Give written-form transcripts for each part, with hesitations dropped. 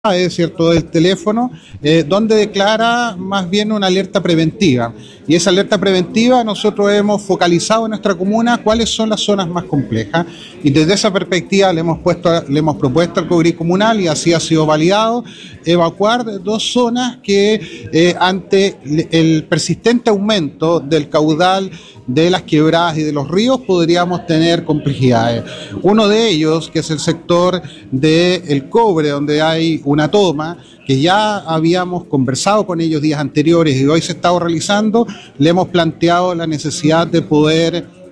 ¿cierto?, del teléfono, donde declara más bien una alerta preventiva. Y esa alerta preventiva nosotros hemos focalizado en nuestra comuna cuáles son las zonas más complejas. Y desde esa perspectiva le hemos propuesto al Cogri comunal, y así ha sido validado, evacuar dos zonas que ante el persistente aumento del caudal de las quebradas y de los ríos podríamos tener complejidades. Uno de ellos, que es el sector del cobre, donde hay una toma, que ya habíamos conversado con ellos días anteriores y hoy se está realizando, le hemos planteado la necesidad de poder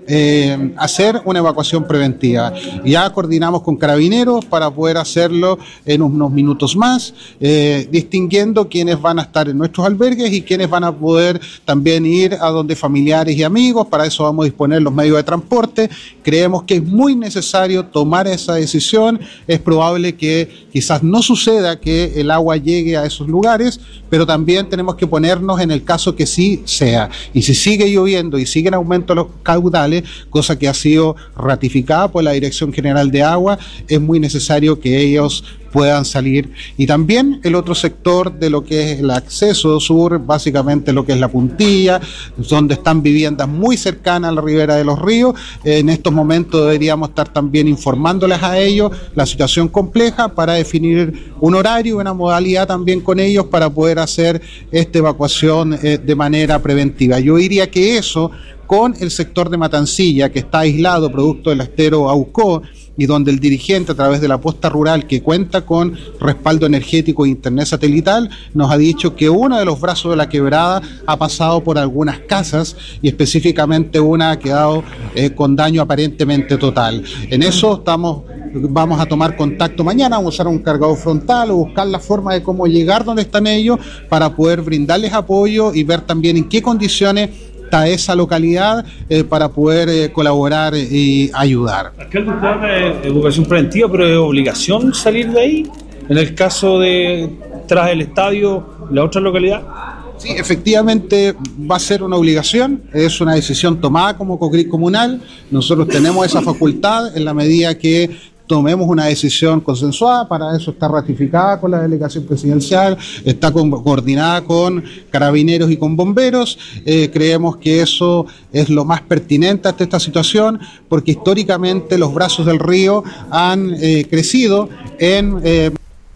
hacer una evacuación preventiva. Ya coordinamos con Carabineros para poder hacerlo en unos minutos más, distinguiendo quiénes van a estar en nuestros albergues y quiénes van a poder también ir a donde familiares y amigos. Para eso vamos a disponer los medios de transporte. Creemos que es muy necesario tomar esa decisión. Es probable que quizás no suceda que el agua llegue a esos lugares, pero también tenemos que ponernos en el caso que sí sea. Y si sigue lloviendo y siguen aumentando los caudales, cosa que ha sido ratificada por la Dirección General de Agua, es muy necesario que ellos puedan salir. Y también el otro sector de lo que es el acceso sur, básicamente lo que es la Puntilla, donde están viviendas muy cercanas a la ribera de los ríos. En estos momentos deberíamos estar también informándoles a ellos la situación compleja para definir un horario, una modalidad también con ellos para poder hacer esta evacuación de manera preventiva. Yo diría que eso, con el sector de Matancilla, que está aislado producto del estero Aucó, y donde el dirigente, a través de la posta rural, que cuenta con respaldo energético e internet satelital, nos ha dicho que uno de los brazos de la quebrada ha pasado por algunas casas, y específicamente una ha quedado con daño aparentemente total. En eso vamos a tomar contacto mañana, vamos a usar un cargador frontal o buscar la forma de cómo llegar donde están ellos para poder brindarles apoyo y ver también en qué condiciones está esa localidad para poder colaborar y ayudar. Alcalde, usted habla de educación preventiva, pero ¿es obligación salir de ahí? En el caso de tras el estadio, la otra localidad. Sí, efectivamente va a ser una obligación, es una decisión tomada como Cogri comunal. Nosotros tenemos esa facultad en la medida que tomemos una decisión consensuada. Para eso está ratificada con la delegación presidencial, está coordinada con Carabineros y con bomberos. Creemos que eso es lo más pertinente ante esta situación, porque históricamente los brazos del río han crecido en...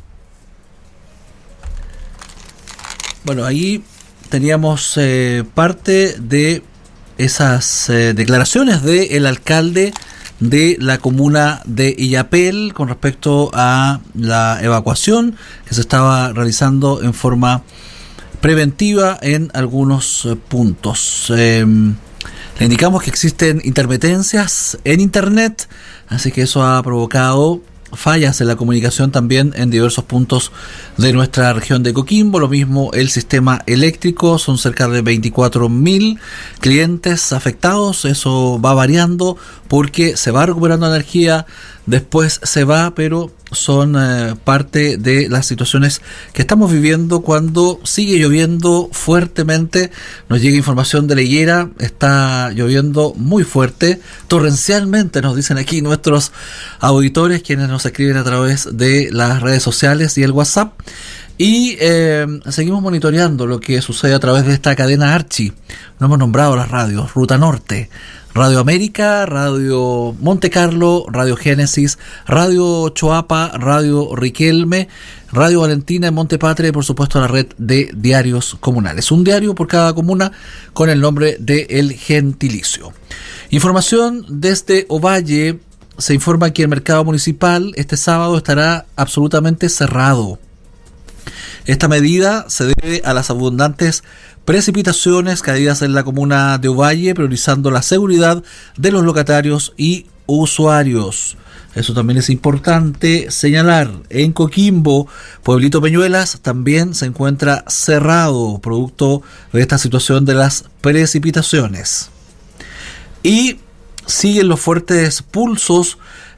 Bueno, ahí teníamos parte de esas declaraciones del alcalde de la comuna de Illapel con respecto a la evacuación que se estaba realizando en forma preventiva en algunos puntos. Le indicamos que existen intermitencias en internet, así que eso ha provocado fallas en la comunicación también en diversos puntos de nuestra región de Coquimbo. Lo mismo el sistema eléctrico, son cerca de 24.000 clientes afectados. Eso va variando porque se va recuperando energía, después se va, pero son parte de las situaciones que estamos viviendo cuando sigue lloviendo fuertemente. Nos llega información de la Higuera, está lloviendo muy fuerte, torrencialmente, nos dicen aquí nuestros auditores, quienes nos escriben a través de las redes sociales y el WhatsApp. Y seguimos monitoreando lo que sucede a través de esta cadena Archi. No hemos nombrado las radios: Ruta Norte, Radio América, Radio Monte Carlo, Radio Génesis, Radio Choapa, Radio Riquelme, Radio Valentina en Monte Patria y por supuesto la red de diarios comunales. Un diario por cada comuna con el nombre de El Gentilicio. Información desde Ovalle. Se informa que el mercado municipal este sábado estará absolutamente cerrado. Esta medida se debe a las abundantes precipitaciones caídas en la comuna de Ovalle, priorizando la seguridad de los locatarios y usuarios. Eso también es importante señalar. En Coquimbo, Pueblito Peñuelas también se encuentra cerrado, producto de esta situación de las precipitaciones. Y siguen los fuertes pulsos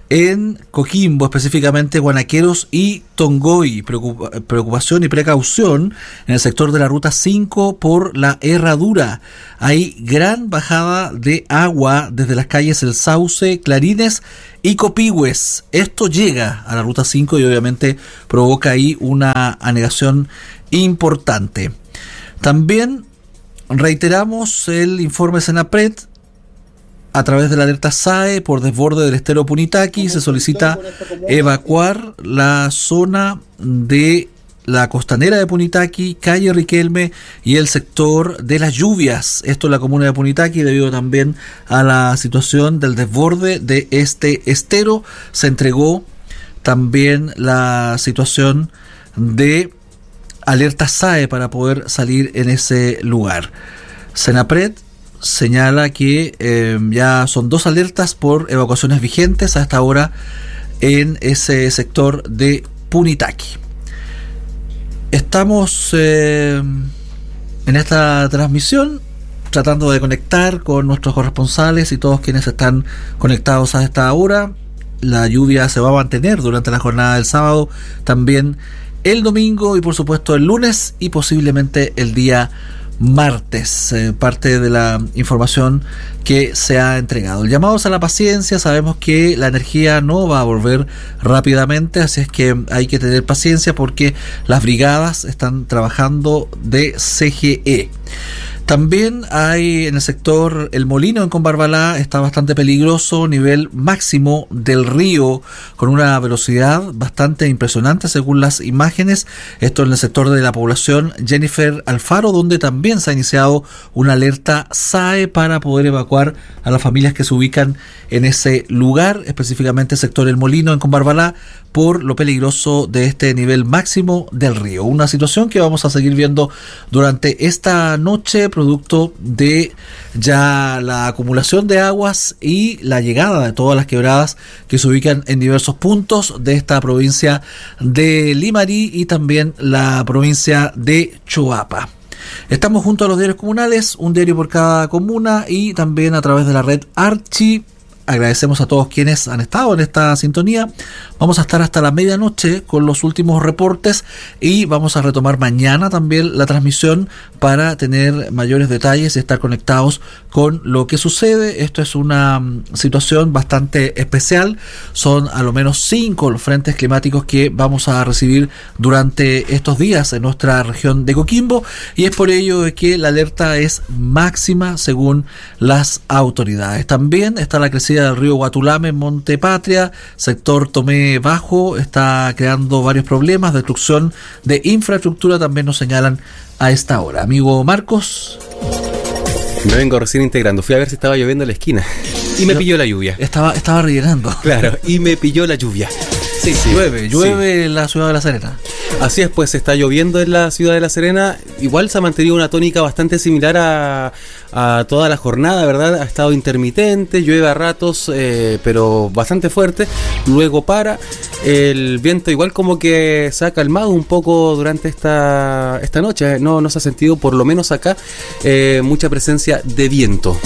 en Coquimbo, específicamente Guanaqueros y Tongoy. Preocupación y precaución en el sector de la ruta 5 por la Herradura. Hay gran bajada de agua desde las calles El Sauce, Clarines y Copihue. Esto llega a la ruta 5 y obviamente provoca ahí una anegación importante. También reiteramos el informe Senapred. A través de la alerta SAE por desborde del estero Punitaqui se solicita evacuar la zona de la costanera de Punitaqui, calle Riquelme y el sector de las lluvias. Esto en la comuna de Punitaqui debido también a la situación del desborde de este estero. Se entregó también la situación de alerta SAE para poder salir en ese lugar. Senapred señala que ya son 2 alertas por evacuaciones vigentes a esta hora en ese sector de Punitaqui. Estamos en esta transmisión tratando de conectar con nuestros corresponsales y todos quienes están conectados a esta hora. La lluvia se va a mantener durante la jornada del sábado, también el domingo y por supuesto el lunes y posiblemente el día martes, parte de la información que se ha entregado. El llamado es a la paciencia. Sabemos que la energía no va a volver rápidamente, así es que hay que tener paciencia porque las brigadas están trabajando de CGE. También hay en el sector El Molino en Combarbalá, está bastante peligroso, nivel máximo del río con una velocidad bastante impresionante según las imágenes. Esto en el sector de la población Jennifer Alfaro, donde también se ha iniciado una alerta SAE para poder evacuar a las familias que se ubican en ese lugar, específicamente el sector El Molino en Combarbalá, por lo peligroso de este nivel máximo del río. Una situación que vamos a seguir viendo durante esta noche, producto de ya la acumulación de aguas y la llegada de todas las quebradas que se ubican en diversos puntos de esta provincia de Limarí y también la provincia de Choapa. Estamos junto a los diarios comunales, un diario por cada comuna y también a través de la red Archi. Agradecemos a todos quienes han estado en esta sintonía. Vamos a estar hasta la medianoche con los últimos reportes y vamos a retomar mañana también la transmisión para tener mayores detalles y estar conectados con lo que sucede. Esto es una situación bastante especial. Son a lo menos 5 los frentes climáticos que vamos a recibir durante estos días en nuestra región de Coquimbo y es por ello que la alerta es máxima según las autoridades. También está la crecida del río Guatulame en Monte Patria, sector Tomé Bajo, está creando varios problemas, destrucción de infraestructura también nos señalan a esta hora. Amigo Marcos. Me vengo recién integrando, fui a ver si estaba lloviendo en la esquina y me pilló la lluvia. Estaba rellenando. Claro, y me pilló la lluvia. Sí. Llueve en la ciudad de La Serena. Así es, pues está lloviendo en la ciudad de La Serena. Igual se ha mantenido una tónica bastante similar a toda la jornada, ¿verdad? Ha estado intermitente, llueve a ratos, pero bastante fuerte. Luego para. El viento igual como que se ha calmado un poco durante esta noche. No se ha sentido, por lo menos acá, mucha presencia de viento.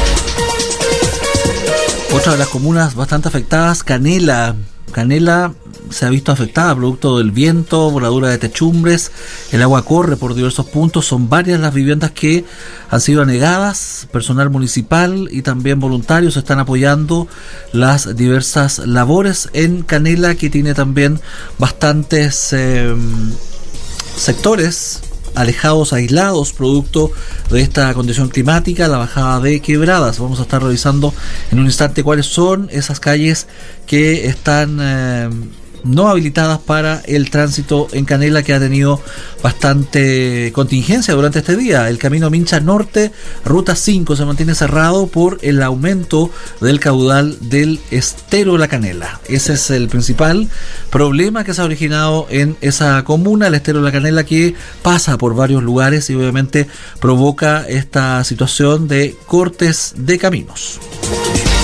Otra de las comunas bastante afectadas, Canela se ha visto afectada producto del viento, voladura de techumbres, el agua corre por diversos puntos, son varias las viviendas que han sido anegadas, personal municipal y también voluntarios están apoyando las diversas labores en Canela, que tiene también bastantes sectores alejados, aislados, producto de esta condición climática, la bajada de quebradas. Vamos a estar revisando en un instante cuáles son esas calles que están no habilitadas para el tránsito en Canela, que ha tenido bastante contingencia durante este día. El camino Mincha Norte, ruta 5, se mantiene cerrado por el aumento del caudal del estero La Canela. Ese es el principal problema que se ha originado en esa comuna, el estero La Canela, que pasa por varios lugares y obviamente provoca esta situación de cortes de caminos.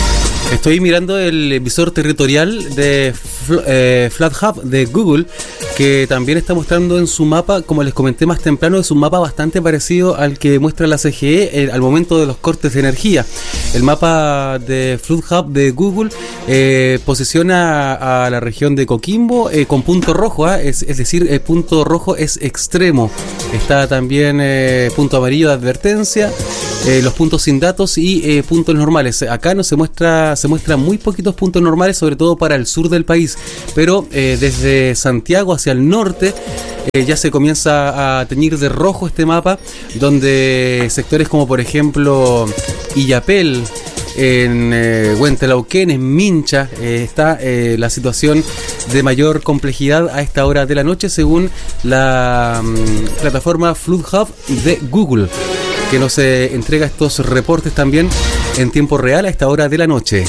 Estoy mirando el visor territorial de FlatHub de Google, que también está mostrando en su mapa, como les comenté más temprano, es un mapa bastante parecido al que muestra la CGE al momento de los cortes de energía. El mapa de Flood Hub de Google posiciona a la región de Coquimbo con punto rojo, es decir, punto rojo es extremo. Está también punto amarillo de advertencia, los puntos sin datos y puntos normales. Acá no se muestran muy poquitos puntos normales, sobre todo para el sur del país, pero desde Santiago hacia el norte ya se comienza a teñir de rojo este mapa, donde sectores como por ejemplo Illapel, en Huentelauquén, en Mincha, está la situación de mayor complejidad a esta hora de la noche, según la plataforma Flood Hub de Google, que nos entrega estos reportes también en tiempo real a esta hora de la noche.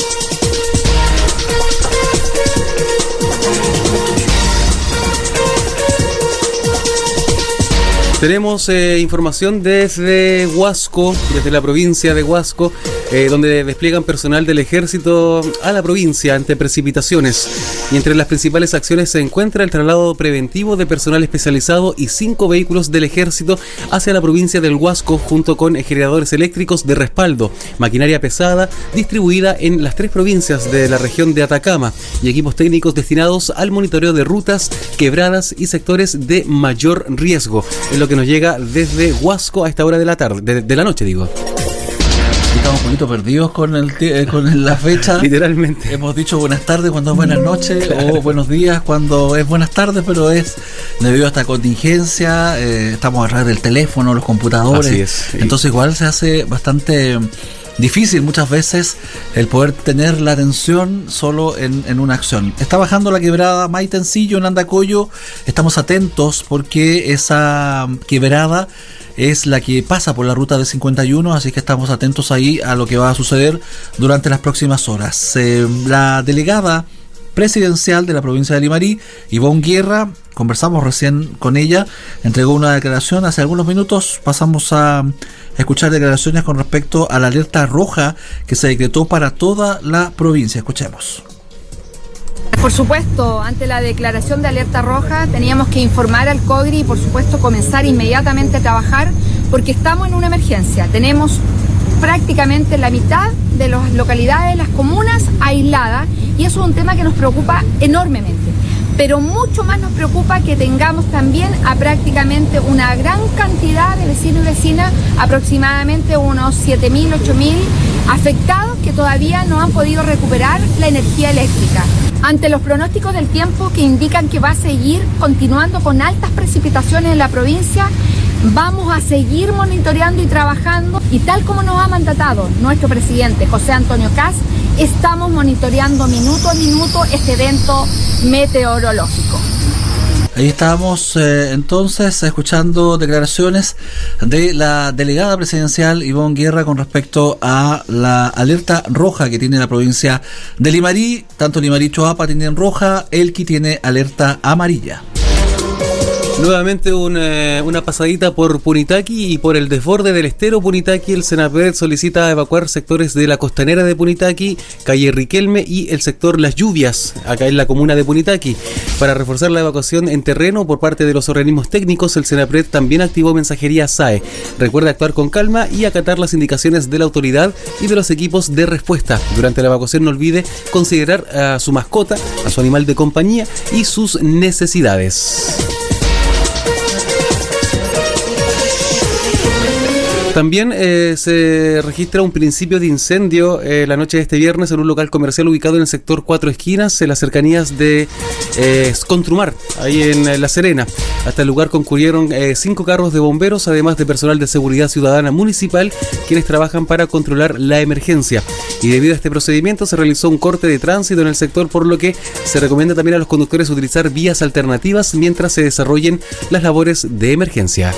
Tenemos información desde Huasco, desde la provincia de Huasco, donde despliegan personal del ejército a la provincia ante precipitaciones. Y entre las principales acciones se encuentra el traslado preventivo de personal especializado y 5 vehículos del ejército hacia la provincia del Huasco, junto con generadores eléctricos de respaldo, maquinaria pesada distribuida en las 3 provincias de la región de Atacama y equipos técnicos destinados al monitoreo de rutas, quebradas y sectores de mayor riesgo. Es lo que nos llega desde Huasco a esta hora de la tarde, de la noche, digo. Estamos un poquito perdidos con la fecha. Literalmente. Hemos dicho buenas tardes cuando es buenas noches, claro, o buenos días cuando es buenas tardes, pero es debido a esta contingencia. Estamos a través del teléfono, los computadores. Así es, sí. Entonces igual se hace bastante difícil muchas veces el poder tener la atención solo en una acción. Está bajando la quebrada Maitencillo en Andacollo. Estamos atentos porque esa quebrada es la que pasa por la ruta de 51, así que estamos atentos ahí a lo que va a suceder durante las próximas horas. La delegada presidencial de la provincia de Limarí, Ivonne Guerra, conversamos recién con ella, entregó una declaración hace algunos minutos. Pasamos a escuchar declaraciones con respecto a la alerta roja que se decretó para toda la provincia. Escuchemos. Por supuesto, ante la declaración de alerta roja teníamos que informar al COGRI y por supuesto comenzar inmediatamente a trabajar porque estamos en una emergencia. Tenemos prácticamente la mitad de las localidades, las comunas aisladas, y eso es un tema que nos preocupa enormemente. Pero mucho más nos preocupa que tengamos también a prácticamente una gran cantidad de vecinos y vecinas, aproximadamente unos 7.000, 8.000 afectados que todavía no han podido recuperar la energía eléctrica. Ante los pronósticos del tiempo que indican que va a seguir continuando con altas precipitaciones en la provincia, vamos a seguir monitoreando y trabajando, y tal como nos ha mandatado nuestro presidente José Antonio Kast, estamos monitoreando minuto a minuto este evento meteorológico. Ahí estábamos entonces escuchando declaraciones de la delegada presidencial Ivonne Guerra con respecto a la alerta roja que tiene la provincia de Limarí. Tanto Limarí Choapa tienen roja, Elqui tiene alerta amarilla. Nuevamente una pasadita por Punitaqui y por el desborde del estero Punitaqui. El Senapred solicita evacuar sectores de la costanera de Punitaqui, calle Riquelme y el sector Las Lluvias, acá en la comuna de Punitaqui. Para reforzar la evacuación en terreno por parte de los organismos técnicos, el Senapred también activó mensajería SAE. Recuerda actuar con calma y acatar las indicaciones de la autoridad y de los equipos de respuesta. Durante la evacuación no olvide considerar a su mascota, a su animal de compañía y sus necesidades. También se registra un principio de incendio la noche de este viernes en un local comercial ubicado en el sector Cuatro Esquinas, en las cercanías de Contrumar, ahí en La Serena. Hasta el lugar concurrieron 5 carros de bomberos, además de personal de seguridad ciudadana municipal, quienes trabajan para controlar la emergencia. Y debido a este procedimiento se realizó un corte de tránsito en el sector, por lo que se recomienda también a los conductores utilizar vías alternativas mientras se desarrollen las labores de emergencia.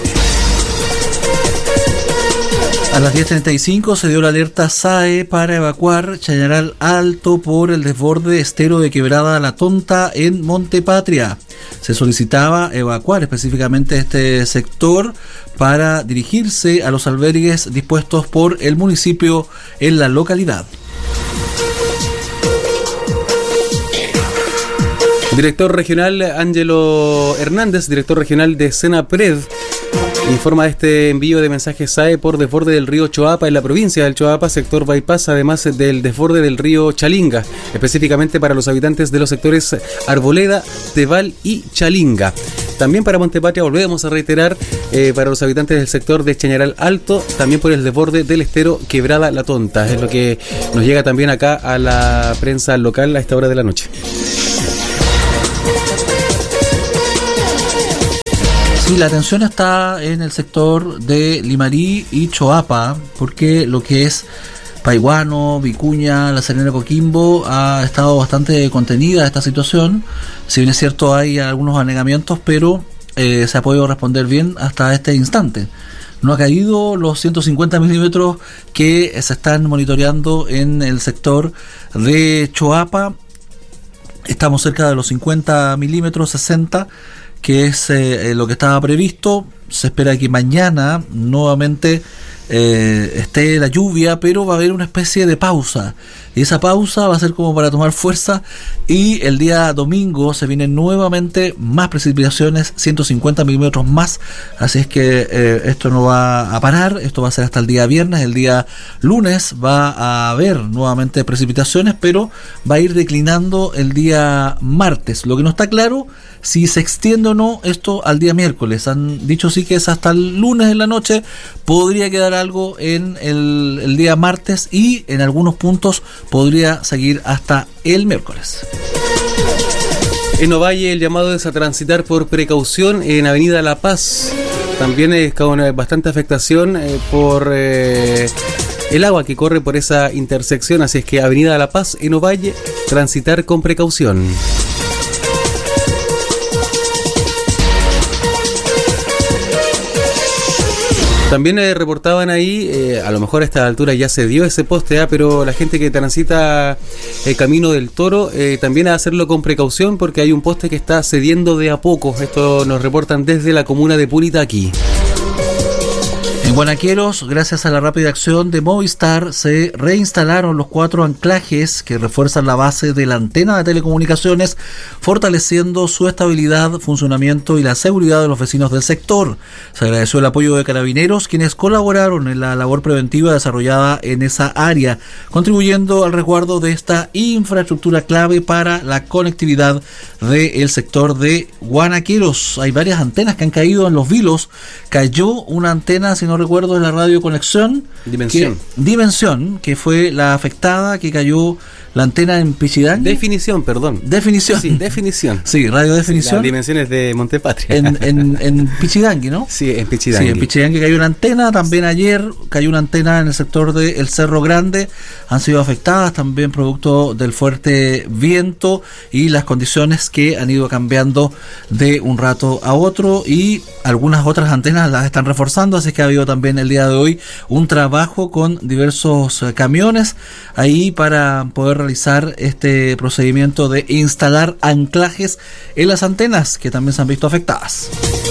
A las 10:35 se dio la alerta SAE para evacuar Chañaral Alto por el desborde estero de Quebrada La Tonta en Monte Patria. Se solicitaba evacuar específicamente este sector para dirigirse a los albergues dispuestos por el municipio en la localidad. Director regional Ángelo Hernández, director regional de Senapred, informa de este envío de mensajes SAE por desborde del río Choapa en la provincia del Choapa, sector Bypass, además del desborde del río Chalinga, específicamente para los habitantes de los sectores Arboleda, Teval y Chalinga. También para Montepatria, volvemos a reiterar, para los habitantes del sector de Chañaral Alto, también por el desborde del estero Quebrada La Tonta. Es lo que nos llega también acá a la prensa local a esta hora de la noche. Sí, la atención está en el sector de Limarí y Choapa, porque lo que es Paiguano, Vicuña, La Serena, Coquimbo ha estado bastante contenida esta situación. Si bien es cierto, hay algunos anegamientos, pero se ha podido responder bien hasta este instante. No ha caído los 150 milímetros que se están monitoreando en el sector de Choapa. Estamos cerca de los 50 milímetros, 60, que es lo que estaba previsto. Se espera que mañana nuevamente esté la lluvia, pero va a haber una especie de pausa, y esa pausa va a ser como para tomar fuerza, y el día domingo se vienen nuevamente más precipitaciones, 150 milímetros más, así es que esto no va a parar, esto va a ser hasta el día viernes. El día lunes va a haber nuevamente precipitaciones, pero va a ir declinando el día martes. Lo que no está claro si se extiende o no esto al día miércoles. Han dicho sí que es hasta el lunes en la noche, podría quedar algo en el día martes, y en algunos puntos podría seguir hasta el miércoles. En Ovalle, el llamado es a transitar por precaución en Avenida La Paz. También con bastante afectación por el agua que corre por esa intersección, así es que Avenida La Paz en Ovalle, transitar con precaución. También reportaban ahí, a lo mejor a esta altura ya se dio ese poste, pero la gente que transita el Camino del Toro, también a hacerlo con precaución, porque hay un poste que está cediendo de a poco. Esto nos reportan desde la comuna de Puritaqui. En Guanaqueros, gracias a la rápida acción de Movistar, se reinstalaron los 4 anclajes que refuerzan la base de la antena de telecomunicaciones, fortaleciendo su estabilidad, funcionamiento y la seguridad de los vecinos del sector. Se agradeció el apoyo de Carabineros, quienes colaboraron en la labor preventiva desarrollada en esa área, contribuyendo al resguardo de esta infraestructura clave para la conectividad del sector de Guanaqueros. Hay varias antenas que han caído en los vilos. Cayó una antena, si no recuerdo, en la radio Conexión Dimensión, que fue la afectada, que cayó la antena en Pichidangui. Definición. Sí, Definición. Sí, Radio Definición. Las dimensiones de Montepatria. En Pichidangui, ¿no? Sí, en Pichidangui. Sí, en Pichidangui cayó una antena. También ayer cayó una antena en el sector del Cerro Grande. Han sido afectadas también producto del fuerte viento y las condiciones que han ido cambiando de un rato a otro, y algunas otras antenas las están reforzando, así que ha habido también el día de hoy un trabajo con diversos camiones ahí para poder realizar este procedimiento de instalar anclajes en las antenas que también se han visto afectadas.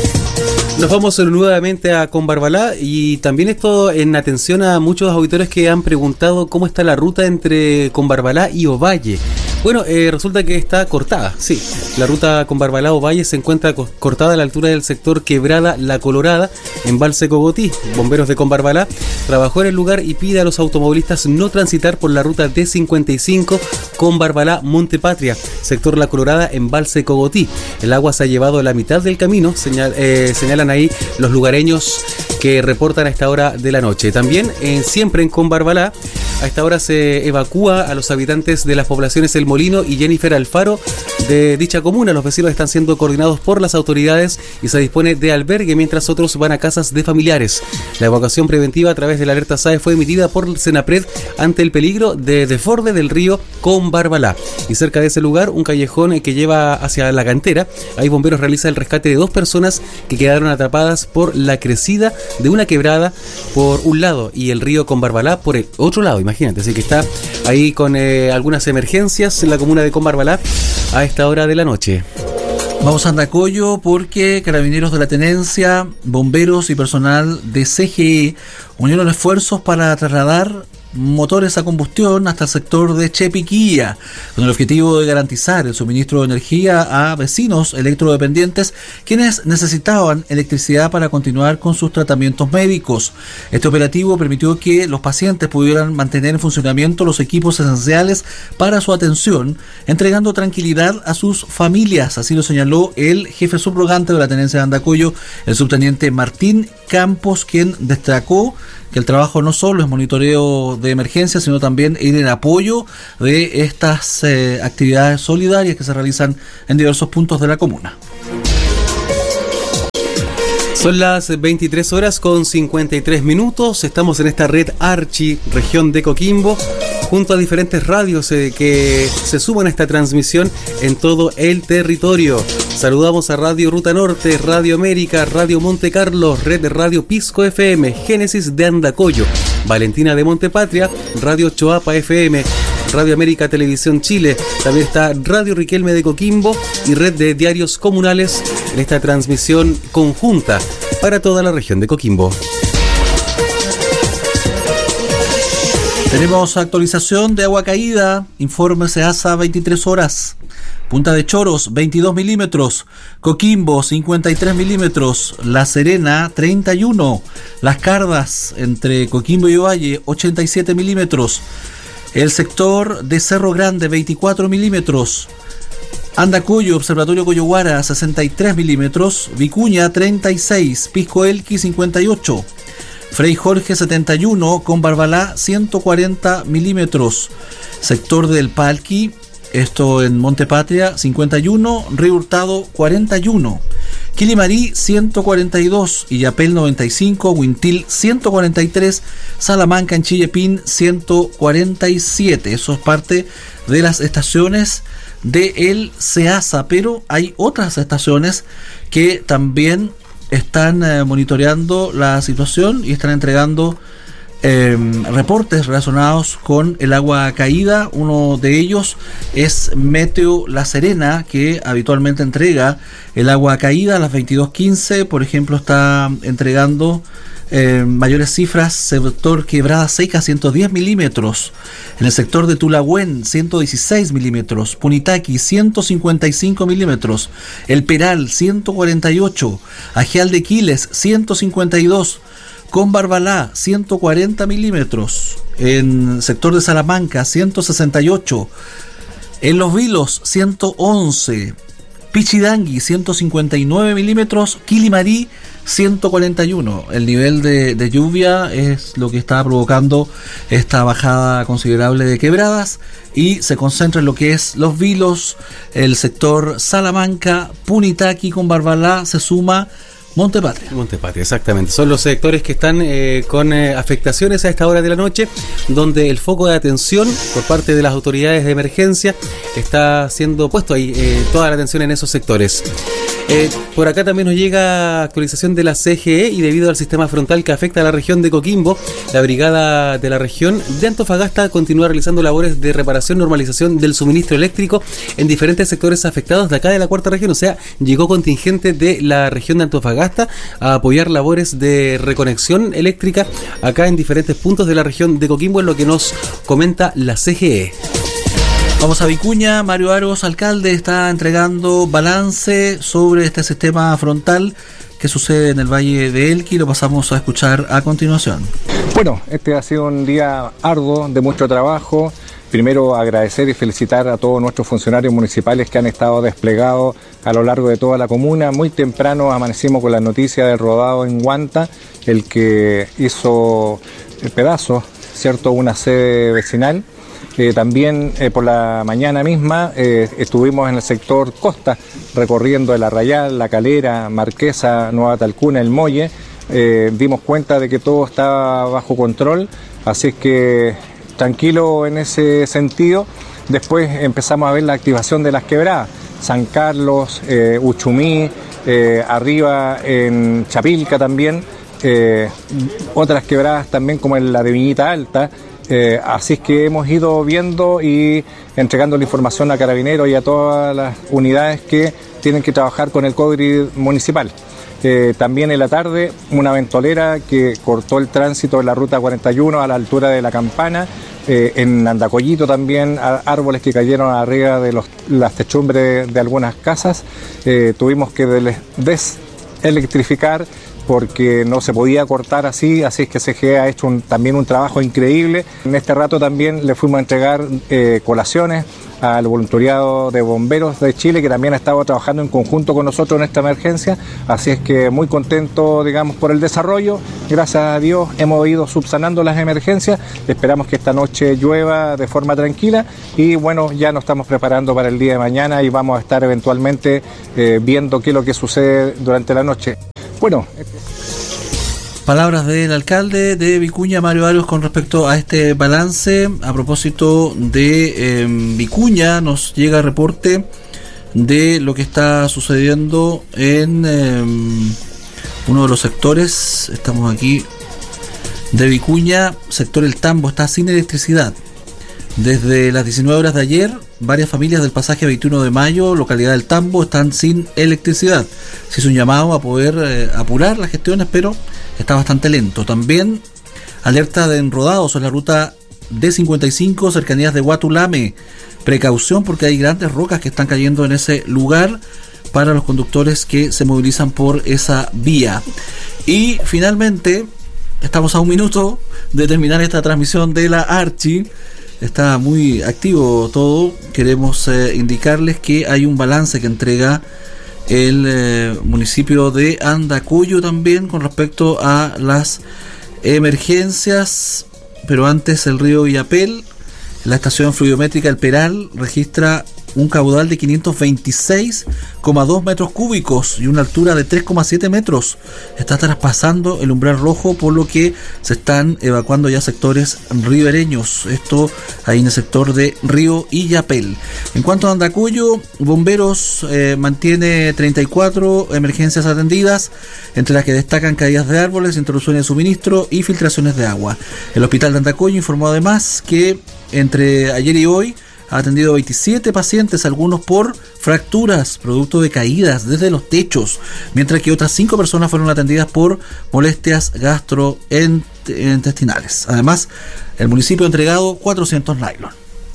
Nos vamos nuevamente a Combarbalá, y también esto en atención a muchos auditores que han preguntado cómo está la ruta entre Combarbalá y Ovalle. Bueno, resulta que está cortada, sí. La ruta Combarbalá-Ovalle se encuentra cortada a la altura del sector Quebrada La Colorada, en Embalse Cogotí. Bomberos de Combarbalá trabajó en el lugar y pide a los automovilistas no transitar por la ruta D55 Combarbalá-Montepatria, sector La Colorada, Embalse Cogotí. El agua se ha llevado a la mitad del camino, señalan ahí los lugareños que reportan a esta hora de la noche. También siempre en Combarbalá, a esta hora se evacúa a los habitantes de las poblaciones El Molino y Jennifer Alfaro de dicha comuna. Los vecinos están siendo coordinados por las autoridades y se dispone de albergue, mientras otros van a casas de familiares. La evacuación preventiva a través de la alerta SAE fue emitida por Senapred ante el peligro de desborde del río Combarbalá. Y cerca de ese lugar, un callejón que lleva hacia la cantera, ahí bomberos realizan el rescate de 2 personas que quedaron atrapadas por la crecida de una quebrada por un lado y el río Combarbalá por el otro lado. Imagínate, así que está ahí con algunas emergencias en la comuna de Combarbalá a esta hora de la noche. Vamos a Andacollo porque Carabineros de la Tenencia, bomberos y personal de CGE unieron esfuerzos para trasladar motores a combustión hasta el sector de Chepiquilla, con el objetivo de garantizar el suministro de energía a vecinos electrodependientes quienes necesitaban electricidad para continuar con sus tratamientos médicos. Este operativo permitió que los pacientes pudieran mantener en funcionamiento los equipos esenciales para su atención, entregando tranquilidad a sus familias. Así lo señaló el jefe subrogante de la tenencia de Andacollo, el subteniente Martín Campos, quien destacó que el trabajo no solo es monitoreo de emergencia, sino también ir en apoyo de estas actividades solidarias que se realizan en diversos puntos de la comuna. Son las 23 horas con 53 minutos. Estamos en esta red Archi, región de Coquimbo, junto a diferentes radios que se suman a esta transmisión en todo el territorio. Saludamos a Radio Ruta Norte, Radio América, Radio Monte Carlos, Red Radio Pisco FM, Génesis de Andacollo, Valentina de Montepatria, Radio Choapa FM, Radio América Televisión Chile. También está Radio Riquelme de Coquimbo y Red de Diarios Comunales en esta transmisión conjunta para toda la región de Coquimbo. Tenemos actualización de agua caída, informe SEASA 23 horas. Punta de Choros 22 milímetros, Coquimbo 53 milímetros, La Serena 31, Las Cardas entre Coquimbo y Ovalle 87 milímetros, el sector de Cerro Grande 24 milímetros, Andacollo, Observatorio Coyohuara 63 milímetros, Vicuña 36, Pisco Elqui 58, Frei Jorge 71, con Barbalá 140 milímetros, sector del Palqui, esto en Montepatria 51, Río Hurtado 41, Quilimarí 142, Illapel 95, Huintil 143, Salamanca en Chillepín 147. Eso es parte de las estaciones del SEASA, pero hay otras estaciones que también están monitoreando la situación y están entregando reportes relacionados con el agua caída. Uno de ellos es Meteo La Serena, que habitualmente entrega el agua caída a las 22:15. Por ejemplo, está entregando mayores cifras: sector Quebrada Seca 110 milímetros, en el sector de Tulagüen 116 milímetros, Punitaqui 155 milímetros, El Peral 148, Ajial de Quiles 152, con Barbalá 140 milímetros, en sector de Salamanca 168, en Los Vilos 111, Pichidangui 159 milímetros, Quilimarí 141. El nivel de lluvia es lo que está provocando esta bajada considerable de quebradas y se concentra en lo que es Los Vilos, el sector Salamanca, Punitaqui. Con Barbalá se suma Montepatria. Montepatria, exactamente. Son los sectores que están con afectaciones a esta hora de la noche, donde el foco de atención por parte de las autoridades de emergencia está siendo puesto ahí, toda la atención en esos sectores. Por acá también nos llega actualización de la CGE, y debido al sistema frontal que afecta a la región de Coquimbo, la brigada de la región de Antofagasta continúa realizando labores de reparación, normalización del suministro eléctrico en diferentes sectores afectados de acá de la cuarta región. O sea, llegó contingente de la región de Antofagasta a apoyar labores de reconexión eléctrica acá en diferentes puntos de la región de Coquimbo, es lo que nos comenta la CGE. Vamos a Vicuña. Mario Aros, alcalde, está entregando balance sobre este sistema frontal que sucede en el Valle de Elqui. Lo pasamos a escuchar a continuación. Bueno, este ha sido un día arduo, de mucho trabajo. Primero, agradecer y felicitar a todos nuestros funcionarios municipales que han estado desplegados a lo largo de toda la comuna. Muy temprano amanecimos con la noticia del rodado en Huanta, el que hizo pedazos, ¿cierto?, una sede vecinal. También por la mañana misma estuvimos en el sector Costa, recorriendo el Arrayal, La Calera, Marquesa, Nueva Talcuna, El Molle. Dimos cuenta de que todo estaba bajo control, así que tranquilo en ese sentido. Después empezamos a ver la activación de las quebradas, San Carlos, Uchumí, arriba en Chapilca también, otras quebradas también como en la de Viñita Alta. Así es que hemos ido viendo y entregando la información a Carabineros y a todas las unidades que tienen que trabajar con el CODRI municipal. También en la tarde una ventolera que cortó el tránsito de la ruta 41 a la altura de La Campana. En Andacollito también árboles que cayeron arriba de las techumbres de algunas casas. Tuvimos que deselectrificar porque no se podía cortar así es que CGE ha hecho también un trabajo increíble. En este rato también le fuimos a entregar colaciones al voluntariado de bomberos de Chile, que también ha estado trabajando en conjunto con nosotros en esta emergencia, así es que muy contento, digamos, por el desarrollo. Gracias a Dios hemos ido subsanando las emergencias, esperamos que esta noche llueva de forma tranquila y bueno, ya nos estamos preparando para el día de mañana y vamos a estar eventualmente viendo qué es lo que sucede durante la noche. Bueno, palabras del alcalde de Vicuña, Mario Arias, con respecto a este balance. A propósito de Vicuña, nos llega reporte de lo que está sucediendo en uno de los sectores. Estamos aquí de Vicuña, sector El Tambo, está sin electricidad. Desde las 19 horas de ayer, varias familias del pasaje 21 de mayo, localidad del Tambo, están sin electricidad. Se hizo un llamado a poder apurar las gestiones, pero está bastante lento. También alerta de enrodados en la ruta D55, cercanías de Huatulame. Precaución porque hay grandes rocas que están cayendo en ese lugar para los conductores que se movilizan por esa vía. Y finalmente, estamos a un minuto de terminar esta transmisión de la Archi. Está muy activo todo. Queremos indicarles que hay un balance que entrega el municipio de Andacollo también con respecto a las emergencias. Pero antes, el río Illapel, la estación fluviométrica El Peral, registra un caudal de 526,2 metros cúbicos y una altura de 3,7 metros. Está traspasando el umbral rojo, por lo que se están evacuando ya sectores ribereños. Esto ahí en el sector de Río Illapel. En cuanto a Andacollo, bomberos mantiene 34 emergencias atendidas, entre las que destacan caídas de árboles, interrupciones de suministro y filtraciones de agua. El hospital de Andacollo informó además que entre ayer y hoy ha atendido 27 pacientes, algunos por fracturas, producto de caídas desde los techos, mientras que otras 5 personas fueron atendidas por molestias gastrointestinales. Además, el municipio ha entregado 400 nylon.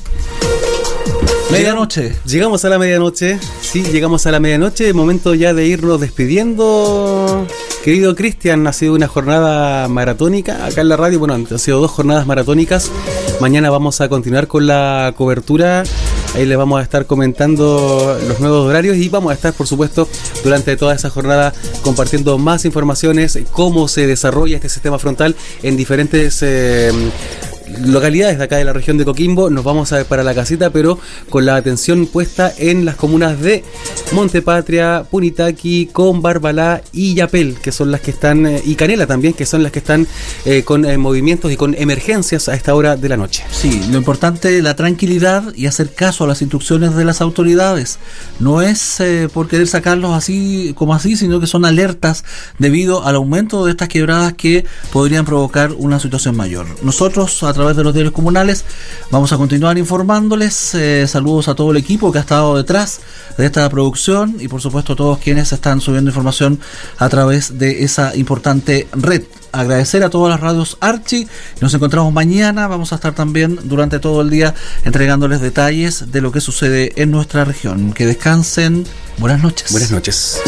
Medianoche. Llegamos a la medianoche. Sí, llegamos a la medianoche. Momento ya de irnos despidiendo. Querido Cristian, ha sido una jornada maratónica acá en la radio. Bueno, han sido 2 jornadas maratónicas. Mañana vamos a continuar con la cobertura. Ahí les vamos a estar comentando los nuevos horarios y vamos a estar, por supuesto, durante toda esa jornada compartiendo más informaciones, cómo se desarrolla este sistema frontal en diferentes localidades de acá de la región de Coquimbo. Nos vamos a ver para la casita, pero con la atención puesta en las comunas de Montepatria, Punitaqui, Combarbalá y Illapel, que son las que están, y Canela también, que son las que están con movimientos y con emergencias a esta hora de la noche. Sí, lo importante es la tranquilidad y hacer caso a las instrucciones de las autoridades. No es por querer sacarlos así como así, sino que son alertas debido al aumento de estas quebradas que podrían provocar una situación mayor. Nosotros, a través de los diarios comunales, vamos a continuar informándoles. Saludos a todo el equipo que ha estado detrás de esta producción y por supuesto a todos quienes están subiendo información a través de esa importante red. Agradecer a todas las radios Archi. Nos encontramos mañana. Vamos a estar también durante todo el día entregándoles detalles de lo que sucede en nuestra región. Que descansen. Buenas noches. Buenas noches.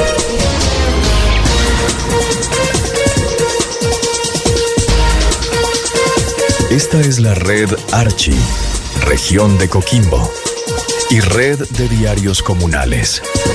Esta es la red Archi, región de Coquimbo, y red de diarios comunales.